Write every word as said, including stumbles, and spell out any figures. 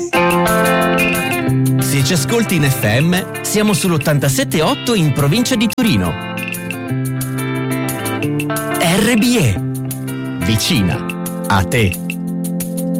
Se ci ascolti in F M, siamo sull'ottantasette virgola otto in provincia di Torino. R B E, vicina a te.